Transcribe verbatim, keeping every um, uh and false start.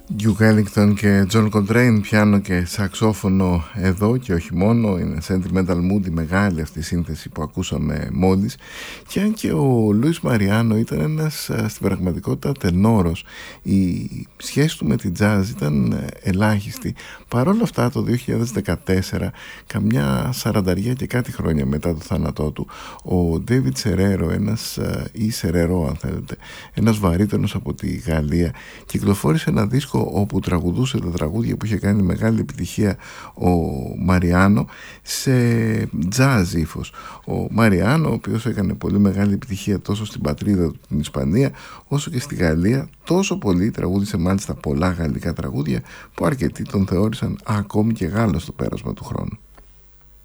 Duke Ellington και John Coltrane, πιάνο και σαξόφωνο εδώ και όχι μόνο. Είναι Sentimental Mood, η μεγάλη αυτή η σύνθεση που ακούσαμε μόλις. Και αν και ο Λουίς Μαριάνο ήταν ένας στην πραγματικότητα τενόρος, η σχέση του με την jazz ήταν ελάχιστη. Παρόλα αυτά το δύο χιλιάδες δεκατέσσερα, καμιά σαρανταριά και κάτι χρόνια μετά το θάνατό του, ο David Serero, ένας ή Serero αν θέλετε, ένας βαρύτονος από τη Γαλλία, κυκλοφόρησε ένα δίσκο όπου τραγουδούσε τα τραγούδια που είχε κάνει μεγάλη επιτυχία ο Μαριάνο σε jazz ύφος. Ο Μαριάνο, ο οποίος έκανε πολύ μεγάλη επιτυχία τόσο στην πατρίδα του την Ισπανία όσο και στη Γαλλία, τόσο πολύ τραγούδισε μάλιστα πολλά γαλλικά τραγούδια που αρκετοί τον θεώρησαν ακόμη και Γάλλο στο πέρασμα του χρόνου.